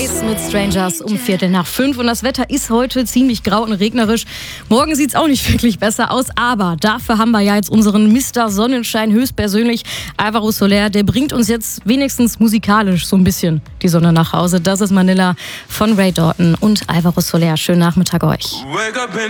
Eyes mit Strangers um 4:45 und das Wetter ist heute ziemlich grau und regnerisch. Morgen sieht es auch nicht wirklich besser aus, aber dafür haben wir ja jetzt unseren Mr. Sonnenschein höchstpersönlich, Alvaro Soler. Der bringt uns jetzt wenigstens musikalisch so ein bisschen die Sonne nach Hause. Das ist Manila von Ray Dalton und Alvaro Soler. Schönen Nachmittag euch.